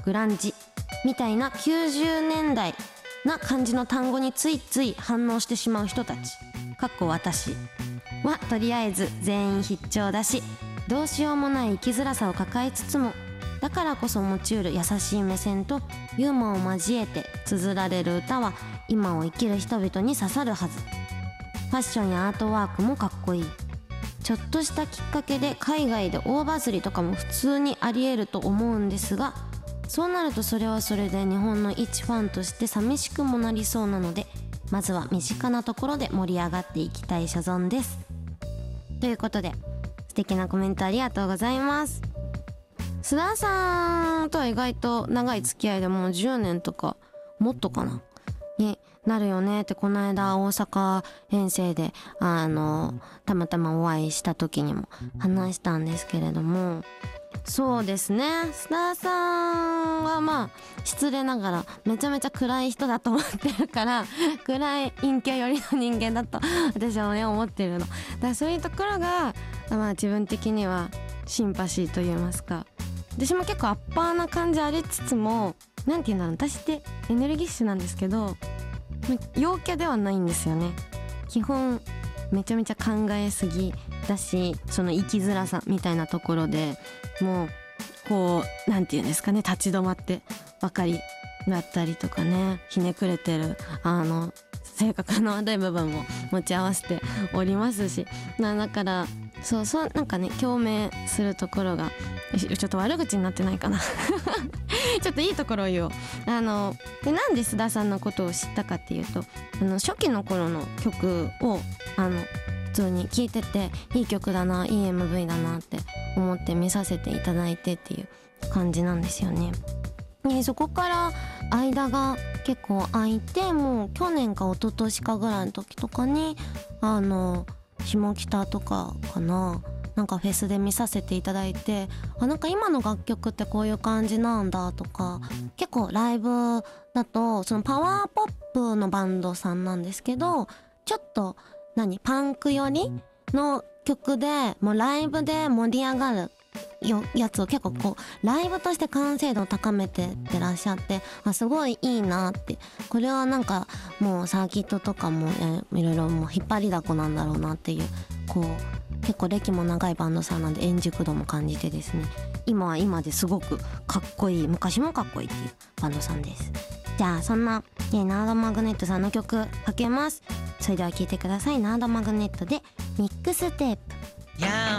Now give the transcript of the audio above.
グランジみたいな90年代な感じの単語についつい反応してしまう人たち私はとりあえず全員必聴だし、どうしようもない生きづらさを抱えつつもだからこそ持ちうる優しい目線とユーモアを交えて綴られる歌は今を生きる人々に刺さるはず。ファッションやアートワークもかっこいい。ちょっとしたきっかけで海外で大バズりとかも普通にありえると思うんですが、そうなるとそれはそれで日本の一ファンとして寂しくもなりそうなので、まずは身近なところで盛り上がっていきたい所存です。ということで素敵なコメントありがとうございます。須田さんとは意外と長い付き合いでもう10年とかもっとかなになるよねって、この間大阪遠征でたまたまお会いした時にも話したんですけれども、そうですね、須田さんはまあ失礼ながらめちゃめちゃ暗い人だと思ってるから暗い陰キャ寄りの人間だと私はね思ってるのだから、そういうところがまあ自分的にはシンパシーと言いますか、私も結構アッパーな感じありつつも、なんていうんだろう、私ってエネルギッシュなんですけど陽キャではないんですよね。基本めちゃめちゃ考えすぎだし、その生きづらさみたいなところでもうこうなんていうんですかね、立ち止まってばかりだったりとかね、ひねくれてる性格の悪い部分も持ち合わせておりますし、だからそうなんかね共鳴するところが、ちょっと悪口になってないかなちょっといいところを言おう。でなんで須田さんのことを知ったかっていうと、初期の頃の曲を普通に聴いてて、いい曲だな、いい MV だなって思って見させていただいてっていう感じなんですよね。でそこから間が結構空いて、もう去年か一昨年かぐらいの時とかに下北とかかな、なんかフェスで見させていただいて、なんか今の楽曲ってこういう感じなんだとか、結構ライブだとそのパワーポップのバンドさんなんですけど、ちょっとパンク寄りの曲でもうライブで盛り上がるやつを結構こうライブとして完成度を高めてってらっしゃって、すごいいいなって、これはなんかもうサーキットとかもいろいろもう引っ張りだこなんだろうなっていう、こう結構歴も長いバンドさんなんで円熟度も感じてですね、今は今ですごくかっこいい、昔もかっこいいっていうバンドさんです。じゃあそんな、ナードマグネットさんの曲かけます。それでは聴いてください。ナードマグネットでミックステープ。 や